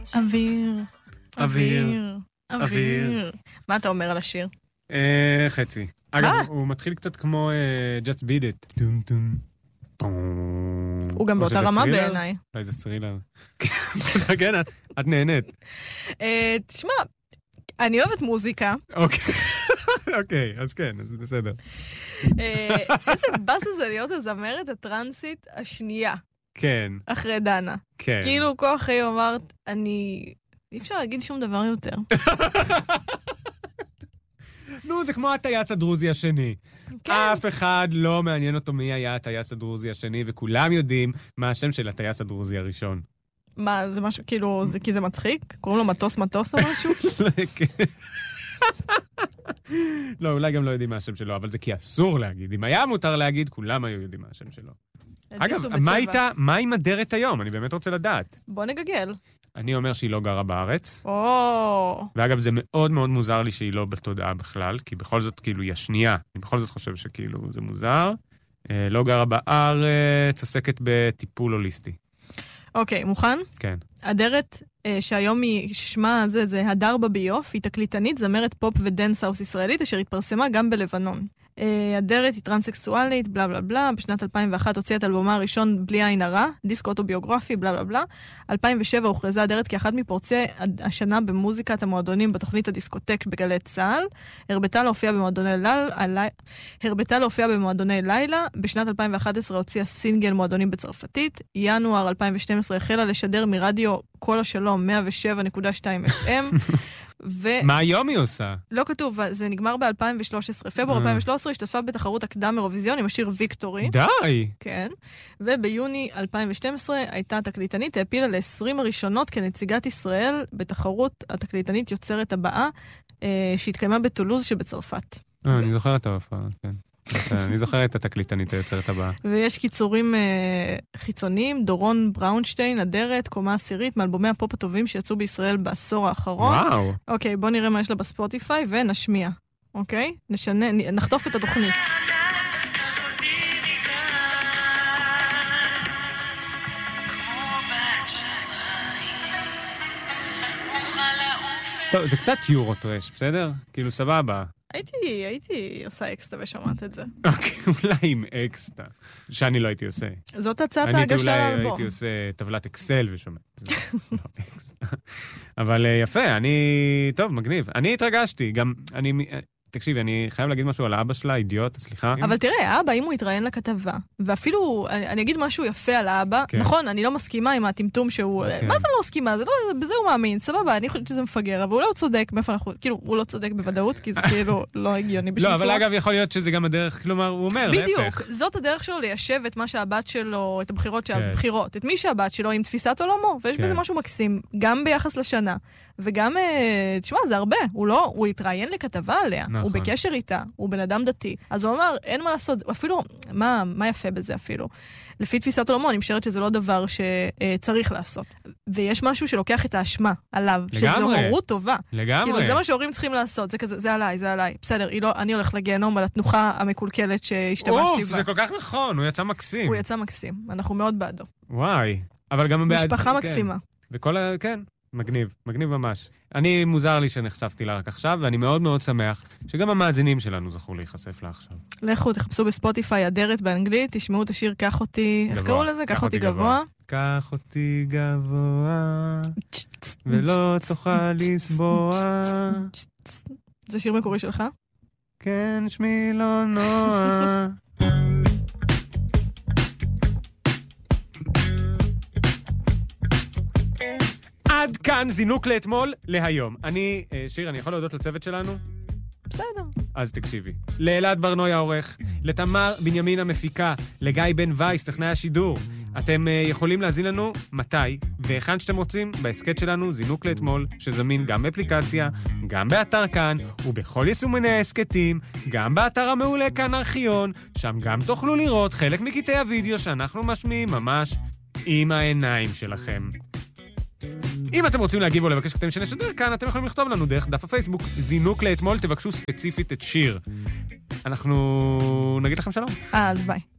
אוויר, אוויר, אוויר. מה אתה אומר על השיר? חצי. אגב, הוא מתחיל קצת כמו Just Beat It. טום טום. הוא גם באותה רמה בעיניי. אולי זה סרילר. כן, את נהנית. תשמע, אני אוהבת מוזיקה. אוקיי, אז כן, אז בסדר. איזה בס זה להיות הזמרת הטרנסית השנייה. כן. אחרי דנה. כן. כאילו, כוח חיים אמרת, אי אפשר להגיד שום דבר יותר. נו, זה כמו הטייס הדרוזי השני. כן. אף אחד לא מעניין אותו מי היה הטייס הדרוזי השני, וכולם יודעים מה השם של הטייס הדרוזי הראשון. מה, זה משהו, כאילו, זה כי זה מצחיק? קוראים לו מטוס או משהו? לא, אולי גם לא יודעים מה השם שלו, אבל זה כי אסור להגיד. אם היה מותר להגיד, כולם היו יודעים מה השם שלו. אגב, מה היא מדרת היום? אני באמת רוצה לדעת. בוא נגגל. אני אומר שהיא לא גרה בארץ. או. ואגב, זה מאוד מאוד מוזר לי שהיא לא בתודעה בכלל, כי בכל זאת, כאילו, היא השנייה. אני בכל זאת חושב שכאילו זה מוזר. לא גרה בארץ, עוסקת בטיפול הוליסטי. אוקיי, מוכן? כן. אדרת שהיום היא, ששמה זה הדר בביוף, היא תקליטנית, זמרת פופ ודנס סאוס ישראלית, אשר התפרסמה גם בלבנון. אדרת היא טרנסקסואלית, בלה בלה בלה, בשנת 2001 הוציאה את אלבומה הראשון בלי עין הרע, דיסק אוטוביוגרפי, בלה בלה בלה. 2007 הוכרזה אדרת כאחת מפורצי השנה במוזיקת המועדונים בתוכנית הדיסקוטק בגלי צה"ל. הרבתה להופיע במועדוני לילה. בשנת 2011 הוציאה סינגל מועדונים בצרפתית. ינואר 2012 החלה לשדר מרדיו כל השלום 107.2 FM. מה היום היא עושה? לא כתוב, זה נגמר ב-2013. פברואר 2013 השתתפה בתחרות הקדם אירוויזיון עם השיר ויקטורי. די! כן. וביוני 2012 הייתה תקליטנית, העפילה ל-20 הראשונות כנציגת ישראל בתחרות התקליטנית יוצרת הבאה, שהתקיימה בטולוז שבצרפת. אני זוכר את ההופעה, כן. אני זוכר את התקליטנית היוצרת הבאה. ויש קיצורים חיצוניים, דורון בראונשטיין, אדרת, קומה עשירית, מאלבומי הפופ הטובים שיצאו בישראל בעשור האחרון. וואו. אוקיי, בוא נראה מה יש לה בספוטיפיי ונשמיע. אוקיי? נחטוף את התוכנית. טוב, זה קצת יורו טרש, בסדר? כאילו סבבה. הייתי עושה אקסטה ושמעת את זה. אוקיי, אולי עם אקסטה. שאני לא הייתי עושה. זאת הצעת ההגשה לאלבום. אולי הייתי עושה טבלת אקסל ושומעת. לא אקסטה. אבל יפה, טוב, מגניב. אני התרגשתי, גם, תקשיבי, אני חייב להגיד משהו על האבא שלה, אידיוט, סליחה. אבל תראה, האבא, אם הוא התראיין לכתבה, ואפילו, אני אגיד משהו יפה על האבא, נכון, אני לא מסכימה עם הטמטום שהוא, מה זה לא מסכימה? בזה הוא מאמין, סבבה, אני חושבת שזה מפגר, אבל הוא לא צודק, מאיפה אנחנו, כאילו, הוא לא צודק בוודאות, כי זה כאילו לא הגיוני בשביל צורה. לא, אבל אגב, יכול להיות שזה גם הדרך, כלומר, הוא אומר, להפך. בדיוק, זאת הדרך שלו ליישב את מה שהבת שלו, את הבחירות, את מי שהבת שלו עם תפיסת עולמו, ויש בזה משהו מקסים, גם ביחס לשנה, וגם, תשמע, זה הרבה, הוא התראיין לכתבה עליה, הוא בקשר איתה, הוא בן אדם דתי. אז הוא אמר, אין מה לעשות, אפילו, מה יפה בזה אפילו? לפי תפיסת עולמו, אני משערת שזה לא דבר שצריך לעשות. ויש משהו שלוקח את האשמה עליו, שזו הורות טובה. לגמרי. כאילו, זה מה שההורים צריכים לעשות, זה כזה, זה עליי. בסדר, אני הולך לגיהנום על התנוחה המקולקלת שהשתמשתי בה. זה כל כך נכון, הוא יצא מקסים. הוא יצא מקסים, אנחנו מאוד בעדו. וואי, אבל גם משפחה מקסימה. כן. מגניב ממש. מוזר לי שנחשפתי לה רק עכשיו, ואני מאוד מאוד שמח שגם המאזינים שלנו זכו להיחשף לה עכשיו. לכו, תחפשו בספוטיפיי אדרת באנגלית, תשמעו את השיר קח אותי, איך קראו לזה? קח אותי גבוה. קח אותי גבוה, ולא תוכל לסבוע. זה שיר מקורי שלך? כן, שמי לא נועה. עד כאן זינוק לאתמול, להיום. שיר, אני יכול להודות לצוות שלנו? בסדר. אז תקשיבי. לאלעד ברנוי העורך, לתמר בנימין המפיקה, לגיא בן וייס, טכנאי השידור. אתם יכולים להזין לנו מתי והיכן שאתם רוצים בהסקט שלנו זינוק לאתמול, שזמין גם באפליקציה, גם באתר כאן, ובכל יישומני ההסקטים, גם באתר המעולה כאן ארכיון, שם גם תוכלו לראות חלק מקטעי הוידאו שאנחנו משמיעים ממש עם העיניים שלכם. אם אתם רוצים להגיב או לבקש קטעים שנשדר כאן, אתם יכולים לכתוב לנו דרך דף הפייסבוק זינוק לאתמול, תבקשו ספציפית את שיר. אנחנו נגיד לכם שלום. אז ביי.